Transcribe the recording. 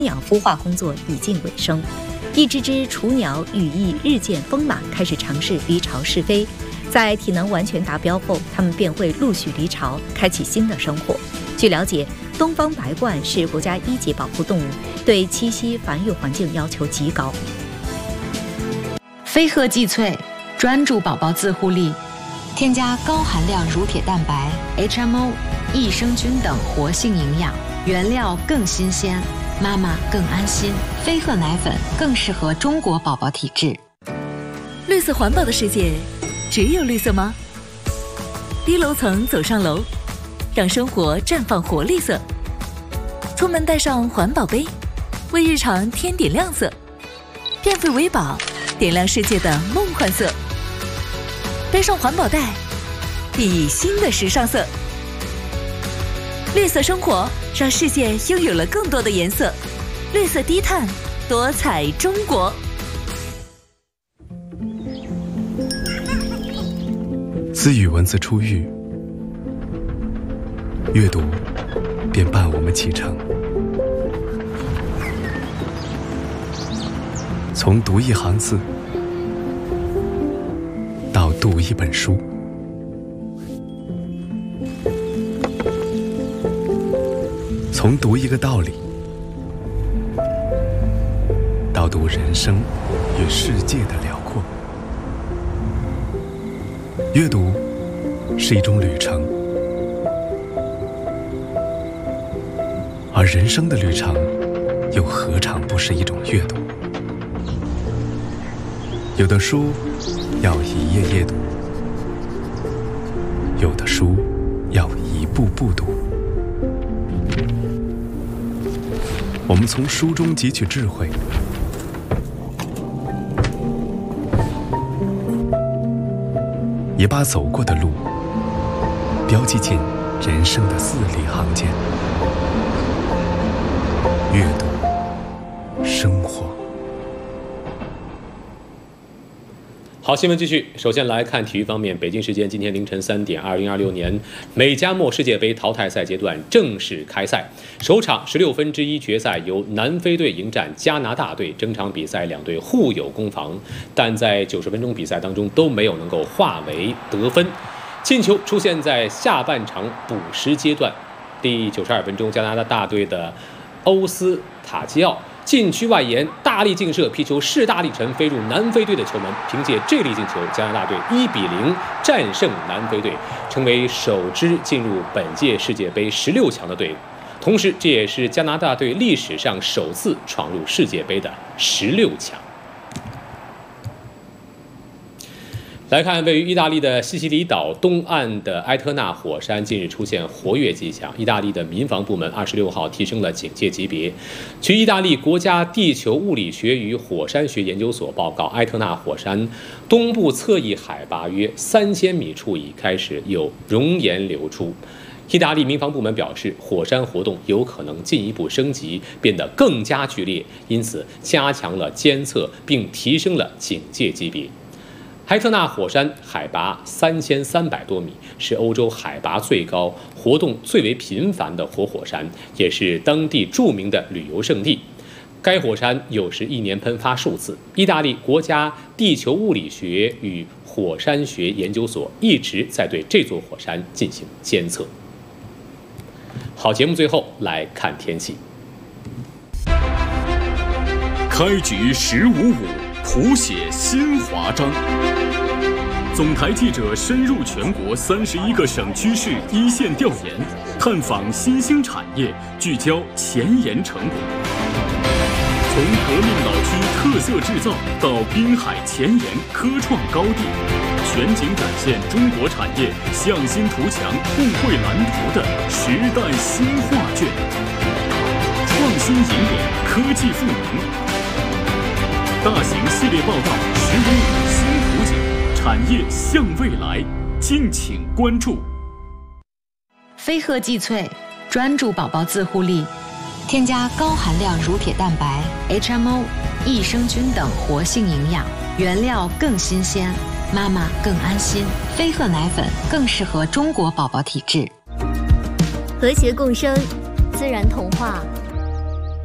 鸟孵化工作已近尾声，一只只雏鸟羽翼日渐丰满，开始尝试离巢试飞。在体能完全达标后，它们便会陆续离巢，开启新的生活。据了解，东方白鹳是国家1级保护动物，对栖息繁育环境要求极高。 飞鹤济萃，专注宝宝自护力，添加高含量乳铁蛋白、HMO、益生菌等活性营养，原料更新鲜，妈妈更安心。飞鹤奶粉更适合中国宝宝体质。 绿色环保的世界，只有绿色吗？低楼层走上楼，让生活绽放活力色。出门带上环保杯，为日常添点亮色。变废为宝，点亮世界的梦幻色。背上环保袋，熠熠新的时尚色。绿色生活，让世界拥有了更多的颜色。绿色低碳，多彩中国。 自与文字初遇，阅读便伴我们启程。从读一行字到读一本书，从读一个道理到读人生与世界的辽阔。阅读是一种旅程，而人生的旅程又何尝不是一种阅读？有的书要一页页读，有的书要一步步读。我们从书中汲取智慧，也把走过的路标记进人生的字里行间。阅读，生活。 好，新闻继续。首先来看体育方面，北京时间今天凌晨3点，2026年美加墨世界杯淘汰赛阶段正式开赛。首场16分之一决赛由南非队迎战加拿大队，整场比赛两队互有攻防，但在90分钟比赛当中都没有能够化为得分。进球出现在下半场补时阶段，第92分钟，加拿大队的欧斯塔基奥禁区外沿大力劲射，皮球势大力沉飞入南非队的球门。凭借这粒进球，加拿大队1-0战胜南非队，成为首支进入本届世界杯16强的队伍。同时，这也是加拿大队历史上首次闯入世界杯的16强。来看位于意大利的西西里岛东岸的埃特纳火山近日出现活跃迹象，意大利的民防部门26号提升了警戒级别。据意大利国家地球物理学与火山学研究所报告，埃特纳火山东部侧翼海拔约3000米处已开始有熔岩流出。意大利民防部门表示，火山活动有可能进一步升级，变得更加剧烈，因此加强了监测并提升了警戒级别。埃特纳火山海拔3300多米，是欧洲海拔最高、活动最为频繁的活火山，也是当地著名的旅游胜地。该火山有时一年喷发数次。意大利国家地球物理学与火山学研究所一直在对这座火山进行监测。好，节目最后来看天气。 开局1055，谱写新华章。总台记者深入全国31个省区市一线调研，探访新兴产业，聚焦前沿成果。从革命老区特色制造到滨海前沿科创高地，全景展现中国产业向新图强、互惠蓝图的时代新画卷。创新引领，科技赋能。大型系列报道15新图景，产业向未来，敬请关注。 飞鹤济萃，专注宝宝自护力，添加高含量乳铁蛋白、HMO、益生菌等活性营养，原料更新鲜，妈妈更安心。飞鹤奶粉更适合中国宝宝体质。 和谐共生，自然童话。